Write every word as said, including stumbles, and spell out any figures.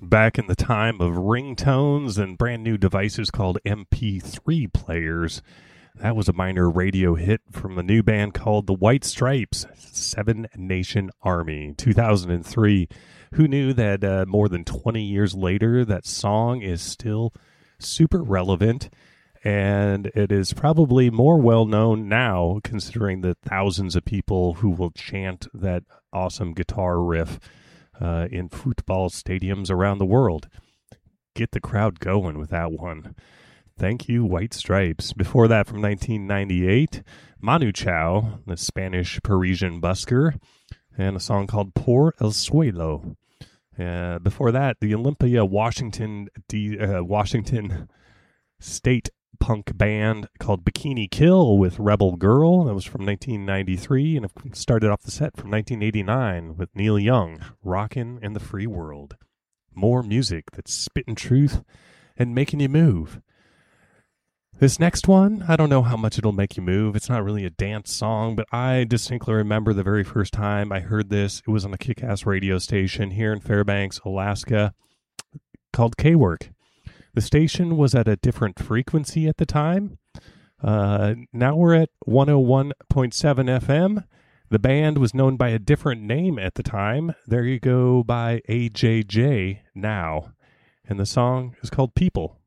back in the time of ringtones and brand new devices called M P three players. That was a minor radio hit from a new band called the White Stripes, Seven Nation Army, two thousand three. Who knew that uh, more than twenty years later, that song is still super relevant, and it is probably more well-known now, considering the thousands of people who will chant that awesome guitar riff uh, in football stadiums around the world. Get the crowd going with that one. Thank you, White Stripes. Before that, from nineteen ninety-eight, Manu Chao, the Spanish Parisian busker, and a song called Por el Suelo. Uh, before that, the Olympia Washington D, uh, Washington State punk band called Bikini Kill with Rebel Girl. That was from nineteen ninety-three, and it started off the set from nineteen eighty-nine with Neil Young, Rockin' in the Free World. More music that's spitting truth and making you move. This next one, I don't know how much it'll make you move. It's not really a dance song, but I distinctly remember the very first time I heard this. It was on a kick-ass radio station here in Fairbanks, Alaska, called K-Work. The station was at a different frequency at the time. Uh, now we're at one oh one point seven F M. The band was known by a different name at the time. There you go by A J J now. And the song is called People.